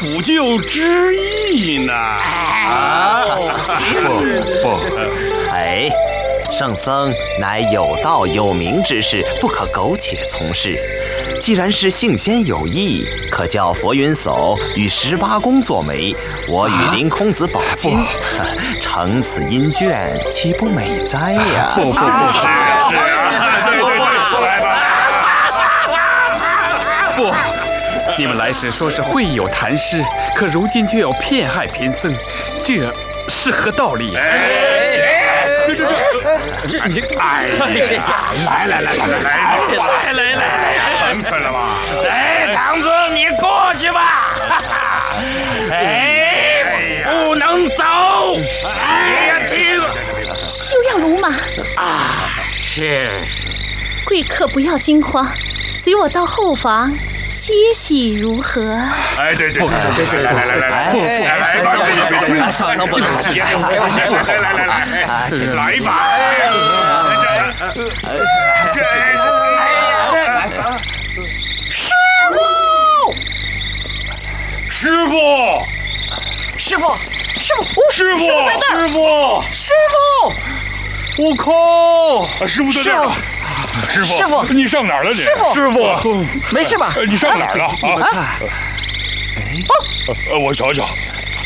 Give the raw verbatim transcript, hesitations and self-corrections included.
补救之意呢？ 啊，不不， 哎，圣僧乃有道有名之士，不可苟且从事。既然是幸先有意，可叫佛云叟与十八公作媒，我与林空子保亲，承此姻眷，岂不美哉呀？ 不不不，是啊，对对对，不，你们来时说是会友谈诗，可如今却要骗害贫僧，这是何道理？这这这，这你哎，来来来来来来来来， 成全了吧？ 哎，长子，你过去吧。哎，不能走。别听。 休要鲁马啊！是。 贵客不要惊慌，随我到后房歇息如何？ 哎，对对对对对，来来来来来， 哎，圣僧不能，圣僧不能， 来来来来，来吧！ 师傅， 师傅， 师傅，师傅， 师傅，师傅， 师傅， 悟空， 师傅在这儿。师傅， 师傅， 你上哪儿了你？ 师傅， 师傅， 没事吧？ 你上哪儿了啊？ 看， 呃，我瞧瞧，